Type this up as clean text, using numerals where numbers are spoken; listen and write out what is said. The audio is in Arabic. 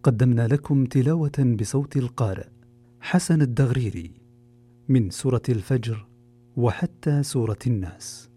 قدمنا لكم تلاوة بصوت القارئ حسن الدغريري من سورة الفجر وحتى سورة الناس.